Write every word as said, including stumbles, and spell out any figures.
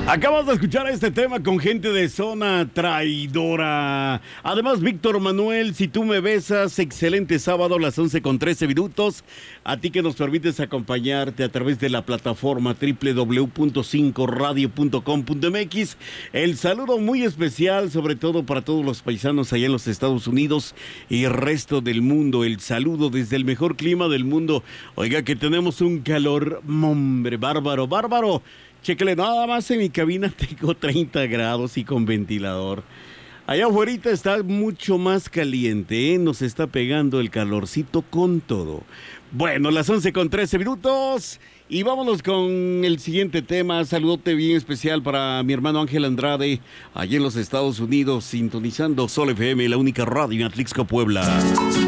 Acabas de escuchar este tema con gente de Zona Traidora. Además, Víctor Manuel, Si tú me besas, excelente sábado a las once con trece minutos. A ti que nos permites acompañarte a través de la plataforma doble u doble u doble u punto cinco radio punto com punto m x. El saludo muy especial, sobre todo para todos los paisanos allá en los Estados Unidos y el resto del mundo. El saludo desde el mejor clima del mundo. Oiga, que tenemos un calor, hombre, bárbaro, bárbaro. Chéquele, nada más en mi cabina tengo treinta grados y con ventilador. Allá afuera está mucho más caliente, ¿eh? Nos está pegando el calorcito con todo. Bueno, las once con trece minutos y vámonos con el siguiente tema. Saludote bien especial para mi hermano Ángel Andrade, allí en los Estados Unidos, sintonizando Sol F M, la única radio en Atlixco, Puebla.